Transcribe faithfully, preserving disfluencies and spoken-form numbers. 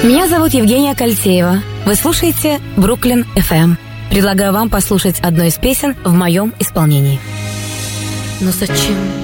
Меня зовут Евгения Кальтеева. Вы слушаете Бруклин эф эм. Предлагаю вам послушать одну из песен в моем исполнении. Но зачем